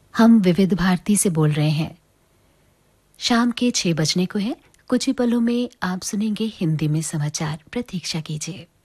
हम विविध भारती से बोल रहे हैं। शाम के 6 बजने को है। कुछ ही पलों में आप सुनेंगे हिंदी में समाचार। प्रतीक्षा कीजिए।